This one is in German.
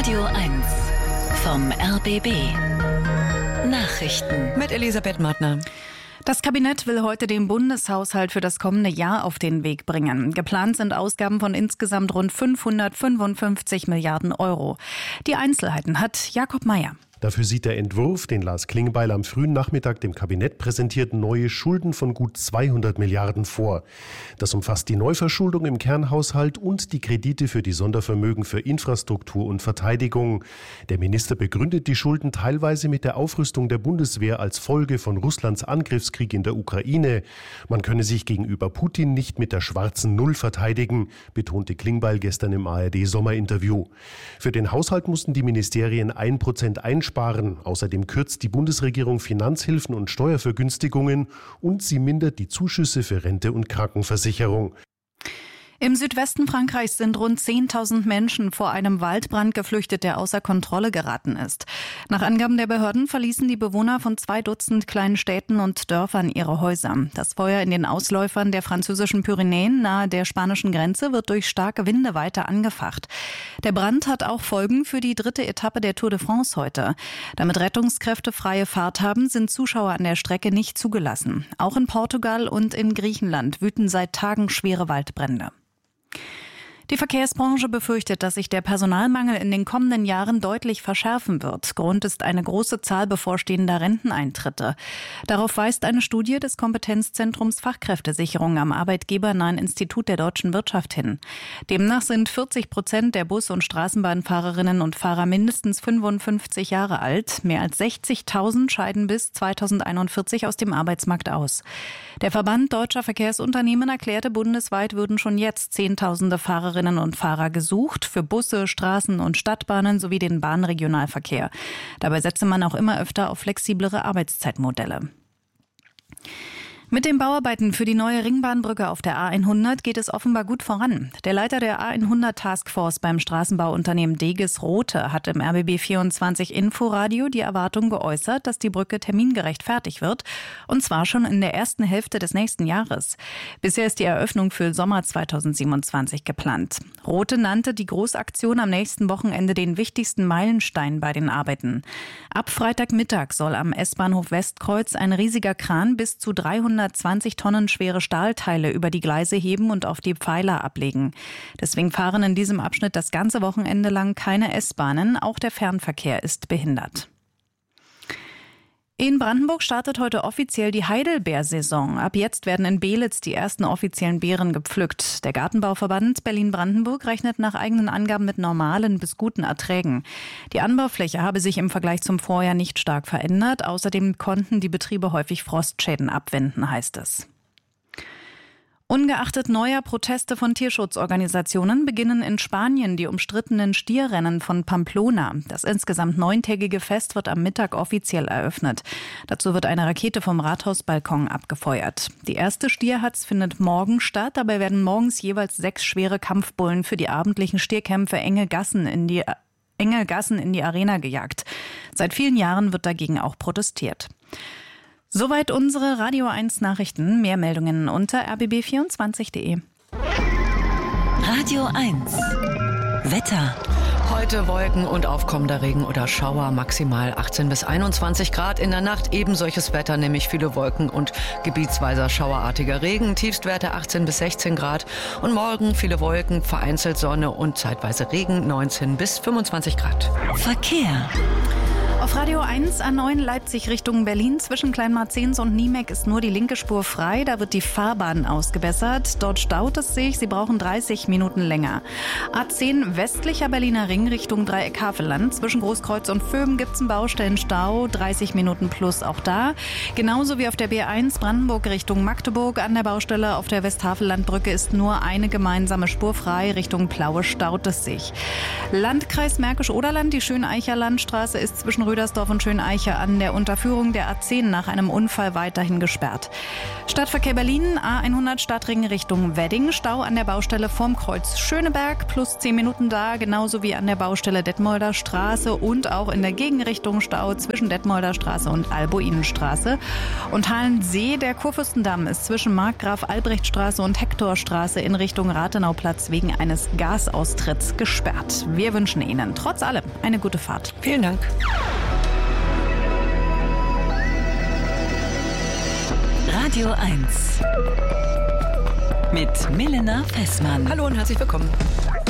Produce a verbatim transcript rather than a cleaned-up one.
Radio eins vom R B B. Nachrichten mit Elisabeth Mattner. Das Kabinett will heute den Bundeshaushalt für das kommende Jahr auf den Weg bringen. Geplant sind Ausgaben von insgesamt rund fünfhundertfünfundfünfzig Milliarden Euro. Die Einzelheiten hat Jakob Mayer. Dafür sieht der Entwurf, den Lars Klingbeil am frühen Nachmittag dem Kabinett präsentiert, neue Schulden von gut zweihundert Milliarden vor. Das umfasst die Neuverschuldung im Kernhaushalt und die Kredite für die Sondervermögen für Infrastruktur und Verteidigung. Der Minister begründet die Schulden teilweise mit der Aufrüstung der Bundeswehr als Folge von Russlands Angriffskrieg in der Ukraine. Man könne sich gegenüber Putin nicht mit der schwarzen Null verteidigen, betonte Klingbeil gestern im A R D-Sommerinterview. Für den Haushalt mussten die Ministerien ein Prozent einsparen. Außerdem kürzt die Bundesregierung Finanzhilfen und Steuervergünstigungen und sie mindert die Zuschüsse für Rente und Krankenversicherung. Im Südwesten Frankreichs sind rund zehntausend Menschen vor einem Waldbrand geflüchtet, der außer Kontrolle geraten ist. Nach Angaben der Behörden verließen die Bewohner von zwei Dutzend kleinen Städten und Dörfern ihre Häuser. Das Feuer in den Ausläufern der französischen Pyrenäen nahe der spanischen Grenze wird durch starke Winde weiter angefacht. Der Brand hat auch Folgen für die dritte Etappe der Tour de France heute. Damit Rettungskräfte freie Fahrt haben, sind Zuschauer an der Strecke nicht zugelassen. Auch in Portugal und in Griechenland wüten seit Tagen schwere Waldbrände. Die Verkehrsbranche befürchtet, dass sich der Personalmangel in den kommenden Jahren deutlich verschärfen wird. Grund ist eine große Zahl bevorstehender Renteneintritte. Darauf weist eine Studie des Kompetenzzentrums Fachkräftesicherung am arbeitgebernahen Institut der deutschen Wirtschaft hin. Demnach sind vierzig Prozent der Bus- und Straßenbahnfahrerinnen und Fahrer mindestens fünfundfünfzig Jahre alt. Mehr als sechzigtausend scheiden bis zweitausendeinundvierzig aus dem Arbeitsmarkt aus. Der Verband Deutscher Verkehrsunternehmen erklärte, bundesweit würden schon jetzt Zehntausende Fahrerinnen und Fahrer gesucht für Busse, Straßen und Stadtbahnen sowie den Bahnregionalverkehr. Dabei setze man auch immer öfter auf flexiblere Arbeitszeitmodelle. Mit den Bauarbeiten für die neue Ringbahnbrücke auf der A hundert geht es offenbar gut voran. Der Leiter der A hundert Taskforce beim Straßenbauunternehmen Deges Rothe hat im R B B vierundzwanzig Inforadio die Erwartung geäußert, dass die Brücke termingerecht fertig wird, und zwar schon in der ersten Hälfte des nächsten Jahres. Bisher ist die Eröffnung für Sommer zweitausendsiebenundzwanzig geplant. Rothe nannte die Großaktion am nächsten Wochenende den wichtigsten Meilenstein bei den Arbeiten. Ab Freitagmittag soll am S-Bahnhof Westkreuz ein riesiger Kran bis zu dreihundertzwanzig Tonnen schwere Stahlteile über die Gleise heben und auf die Pfeiler ablegen. Deswegen fahren in diesem Abschnitt das ganze Wochenende lang keine S-Bahnen. Auch der Fernverkehr ist behindert. In Brandenburg startet heute offiziell die Heidelbeersaison. Ab jetzt werden in Beelitz die ersten offiziellen Beeren gepflückt. Der Gartenbauverband Berlin-Brandenburg rechnet nach eigenen Angaben mit normalen bis guten Erträgen. Die Anbaufläche habe sich im Vergleich zum Vorjahr nicht stark verändert. Außerdem konnten die Betriebe häufig Frostschäden abwenden, heißt es. Ungeachtet neuer Proteste von Tierschutzorganisationen beginnen in Spanien die umstrittenen Stierrennen von Pamplona. Das insgesamt neuntägige Fest wird am Mittag offiziell eröffnet. Dazu wird eine Rakete vom Rathausbalkon abgefeuert. Die erste Stierhatz findet morgen statt. Dabei werden morgens jeweils sechs schwere Kampfbullen für die abendlichen Stierkämpfe enge Gassen in die, enge Gassen in die Arena gejagt. Seit vielen Jahren wird dagegen auch protestiert. Soweit unsere Radio eins Nachrichten. Mehr Meldungen unter r b b vierundzwanzig punkt d e. Radio eins Wetter. Heute Wolken und aufkommender Regen oder Schauer, maximal achtzehn bis einundzwanzig Grad. In der Nacht eben solches Wetter, nämlich viele Wolken und gebietsweiser schauerartiger Regen. Tiefstwerte achtzehn bis sechzehn Grad. Und morgen viele Wolken, vereinzelt Sonne und zeitweise Regen, neunzehn bis fünfundzwanzig Grad. Verkehr. Auf Radio eins A neun Leipzig Richtung Berlin zwischen Kleinmarzens und Niemek ist nur die linke Spur frei. Da wird die Fahrbahn ausgebessert. Dort staut es sich. Sie brauchen dreißig Minuten länger. A zehn westlicher Berliner Ring Richtung Dreieck Havelland. Zwischen Großkreuz und Vöben gibt es einen Baustellenstau. dreißig Minuten plus auch da. Genauso wie auf der B eins Brandenburg Richtung Magdeburg. An der Baustelle auf der Westhavelandbrücke ist nur eine gemeinsame Spur frei. Richtung Plaue staut es sich. Landkreis Märkisch-Oderland. Die Schöneicher Landstraße ist zwischen Rödersdorf und Schöneiche an der Unterführung der A zehn nach einem Unfall weiterhin gesperrt. Stadtverkehr Berlin, A hundert Stadtring Richtung Wedding, Stau an der Baustelle vorm Kreuz Schöneberg, plus zehn Minuten da, genauso wie an der Baustelle Detmolder Straße und auch in der Gegenrichtung Stau zwischen Detmolder Straße und Albuinenstraße. Und Halensee, der Kurfürstendamm, ist zwischen Markgraf Albrechtstraße und Hektorstraße in Richtung Rathenauplatz wegen eines Gasaustritts gesperrt. Wir wünschen Ihnen trotz allem eine gute Fahrt. Vielen Dank. Radio eins mit Milena Fessmann. Hallo und herzlich willkommen.